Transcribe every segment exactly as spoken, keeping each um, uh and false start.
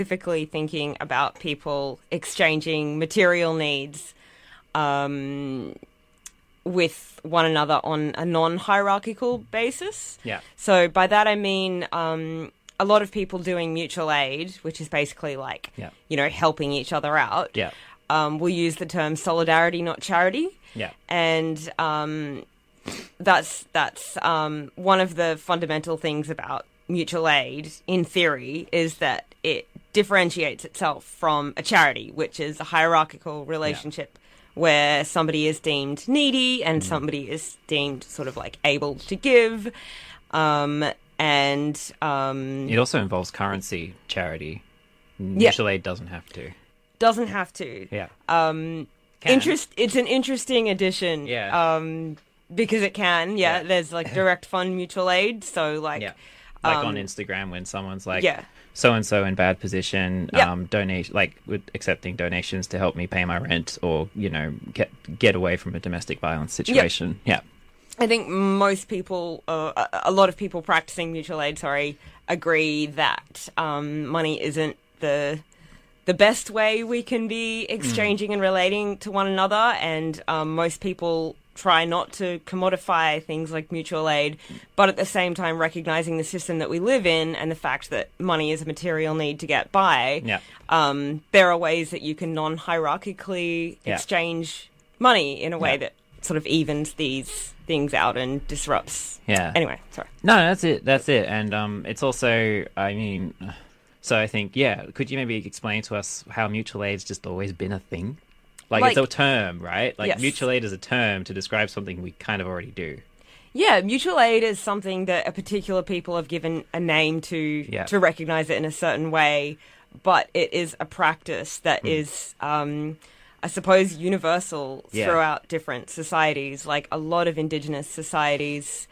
specifically thinking about people exchanging material needs um, with one another on a non-hierarchical basis. Yeah. So by that I mean um, a lot of people doing mutual aid, which is basically like, Yeah. you know, helping each other out. Yeah. Um, will use the term solidarity, not charity. Yeah. And um, that's that's um, one of the fundamental things about mutual aid, in theory, is that it differentiates itself from a charity, which is a hierarchical relationship where somebody is deemed needy and mm. somebody is deemed sort of like able to give. Um, and um, it also involves currency, charity. Mutual yeah. aid doesn't have to. Doesn't have to. Yeah. Um, interest. It's an interesting addition. Yeah. Um, because it can. Yeah. yeah. There's like direct fund mutual aid. So like. Yeah. Like um, on Instagram when someone's like, yeah. so and so in bad position, yeah. um, donate like with accepting donations to help me pay my rent or you know get get away from a domestic violence situation. Yeah. yeah. I think most people, uh, a lot of people practicing mutual aid, sorry, agree that um, money isn't the the best way we can be exchanging mm. and relating to one another, and um, most people try not to commodify things like mutual aid, but at the same time recognizing the system that we live in and the fact that money is a material need to get by. Yeah. Um, there are ways that you can non-hierarchically yeah. exchange money in a way yeah. that sort of evens these things out and disrupts. Yeah. Anyway, sorry. No, that's it. That's it. And um, it's also, I mean, so I think, yeah, could you maybe explain to us how mutual aid's just always been a thing? Like, like, it's a term, right? Like, yes. mutual aid is a term to describe something we kind of already do. Yeah, mutual aid is something that a particular people have given a name to yeah. to recognize it in a certain way, but it is a practice that mm. is, um, I suppose, universal yeah. throughout different societies. Like, a lot of Indigenous societies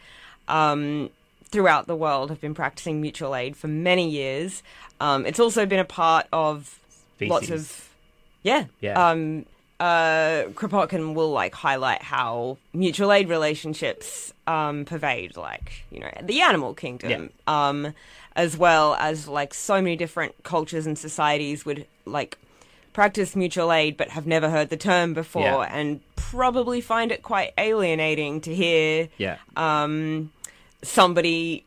um, throughout the world have been practicing mutual aid for many years. Um, it's also been a part of Species. lots of... Yeah. Yeah. Um, Uh, Kropotkin will like highlight how mutual aid relationships um, pervade, like, you know, the animal kingdom, yeah. um, as well as like so many different cultures and societies would like practice mutual aid but have never heard the term before yeah. and probably find it quite alienating to hear yeah. um, somebody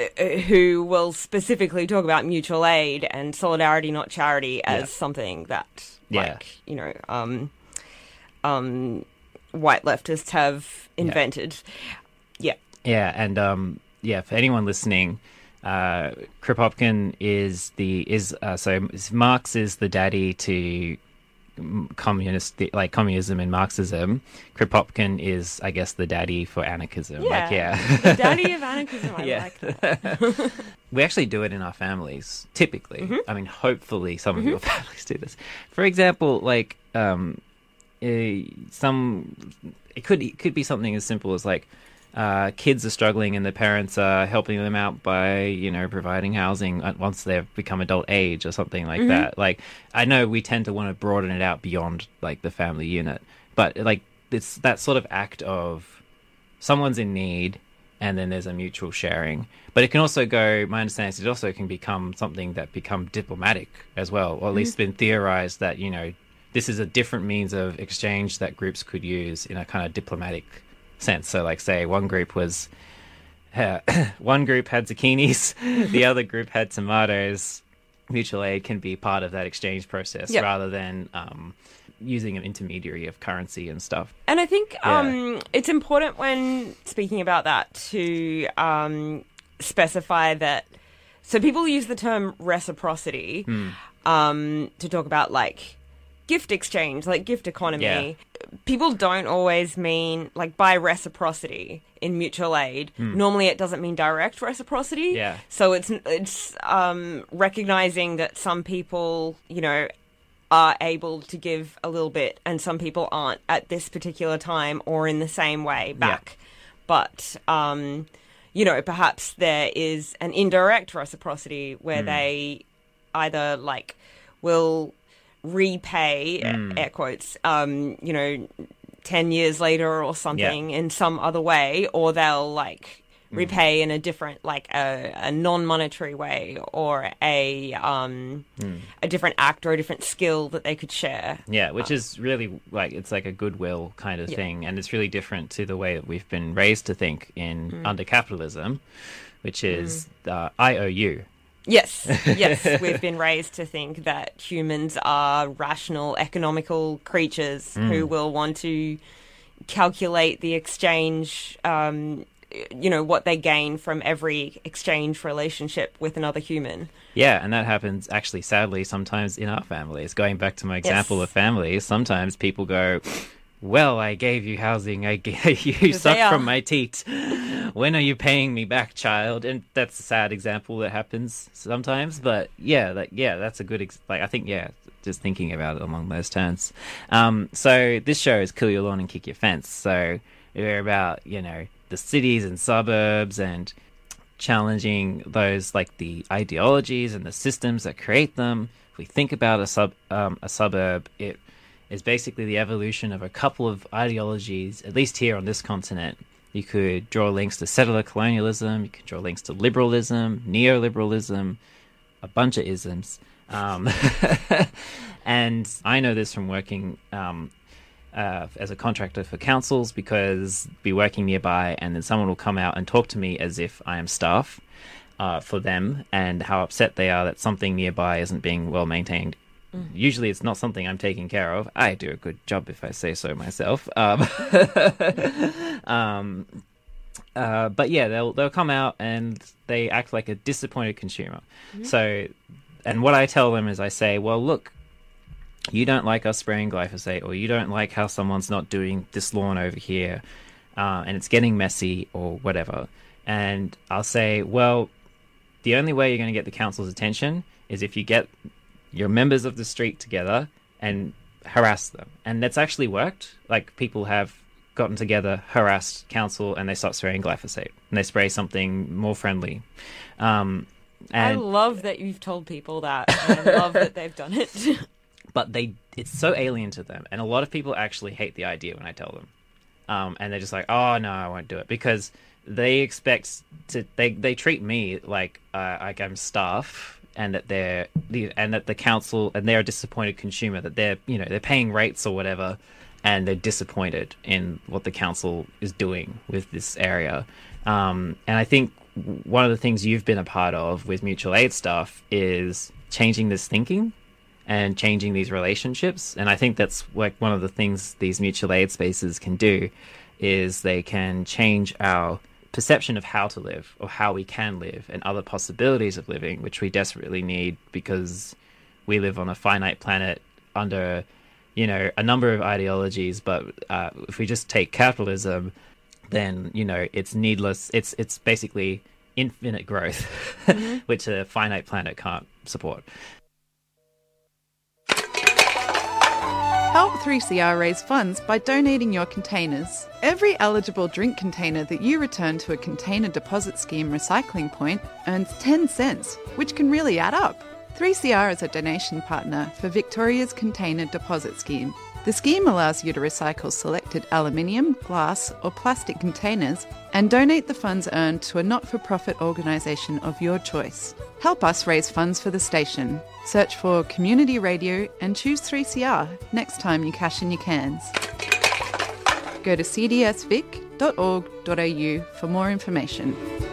who will specifically talk about mutual aid and solidarity, not charity, as yeah. something that, yeah. like, you know, um, um, white leftists have invented. Yeah. Yeah, and um, yeah, for anyone listening, uh, Kropotkin is the is uh, so Marx is the daddy to communist, like communism and Marxism. Kropotkin is, I guess, the daddy for anarchism. Yeah, like, yeah. the daddy of anarchism. I yeah. like that. We actually do it in our families, typically. Mm-hmm. I mean, hopefully some of mm-hmm. your families do this. For example, like um, uh, some, it could it could be something as simple as like uh, kids are struggling and the parents are helping them out by, you know, providing housing once they've become adult age or something like mm-hmm. that. Like, I know we tend to want to broaden it out beyond like the family unit, but like it's that sort of act of someone's in need and then there's a mutual sharing. But it can also go, my understanding is it also can become something that become diplomatic as well, or at least mm-hmm. been theorized that, you know, this is a different means of exchange that groups could use in a kind of diplomatic sense. So like say one group was, uh, one group had zucchinis, the other group had tomatoes. Mutual aid can be part of that exchange process yep. rather than um, using an intermediary of currency and stuff. And I think yeah. um, it's important when speaking about that to um, specify that, so people use the term reciprocity mm. um, to talk about like gift exchange, like gift economy. Yeah. People don't always mean, like, by reciprocity in mutual aid, mm. normally it doesn't mean direct reciprocity. Yeah. So it's it's um, recognizing that some people, you know, are able to give a little bit and some people aren't at this particular time or in the same way back. Yeah. But, um, you know, perhaps there is an indirect reciprocity where mm. they either, like, will repay, mm. air quotes, um, you know, ten years later or something yeah. in some other way, or they'll, like, repay in a different, like a, a non-monetary way, or a um, mm. a different act or a different skill that they could share. Yeah, which um, is really like, it's like a goodwill kind of yeah. thing, and it's really different to the way that we've been raised to think in mm. under capitalism, which is mm. uh, I O U. Yes, yes, we've been raised to think that humans are rational, economical creatures mm. who will want to calculate the exchange, um, you know, what they gain from every exchange relationship with another human. Yeah, and that happens actually, sadly, sometimes in our families. Going back to my example yes. of families, sometimes people go, well, I gave you housing, I gave you sucked from my teat. When are you paying me back, child? And that's a sad example that happens sometimes. But yeah, like, yeah, that's a good, ex- like, I think, yeah, just thinking about it along those terms. Um, so this show is Kill Your Lawn and Kick Your Fence. So we're about, you know, the cities and suburbs and challenging those, like, the ideologies and the systems that create them. If we think about a sub, um, a suburb, it is basically the evolution of a couple of ideologies, at least here on this continent. You could draw links to settler colonialism, you could draw links to liberalism, neoliberalism, a bunch of isms. Um, and I know this from working um, uh, as a contractor for councils, because be working nearby and then someone will come out and talk to me as if I am staff uh, for them, and how upset they are that something nearby isn't being well maintained. Mm. Usually it's not something I'm taking care of. I do a good job, if I say so myself. Um, um, uh, but yeah, they'll they'll come out and they act like a disappointed consumer. Mm-hmm. So, and what I tell them is, I say, well, look, you don't like us spraying glyphosate, or you don't like how someone's not doing this lawn over here, uh, and it's getting messy or whatever. And I'll say, well, the only way you're going to get the council's attention is if you get your members of the street together and harass them. And that's actually worked. Like, people have gotten together, harassed council, and they start spraying glyphosate, and they spray something more friendly. Um, and I love that you've told people that. And I love that they've done it. But they, it's so alien to them. And a lot of people actually hate the idea when I tell them. Um, and they're just like, oh, no, I won't do it. Because they expect to, they, they treat me like, uh, like I'm staff, and that they're and that the council, and they're a disappointed consumer, that they're, you know, they're paying rates or whatever, and they're disappointed in what the council is doing with this area. Um, and I think one of the things you've been a part of with mutual aid stuff is changing this thinking and changing these relationships. And I think that's like one of the things these mutual aid spaces can do, is they can change our perception of how to live, or how we can live, and other possibilities of living, which we desperately need, because we live on a finite planet under, you know, a number of ideologies. But uh, if we just take capitalism, then, you know, it's needless. It's it's basically infinite growth, mm-hmm. which a finite planet can't support. Help three C R raise funds by donating your containers. Every eligible drink container that you return to a container deposit scheme recycling point earns ten cents, which can really add up. three C R is a donation partner for Victoria's Container Deposit Scheme. The scheme allows you to recycle selected aluminium, glass or plastic containers and donate the funds earned to a not-for-profit organisation of your choice. Help us raise funds for the station. Search for Community Radio and choose three C R next time you cash in your cans. Go to c d s vic dot org dot a u for more information.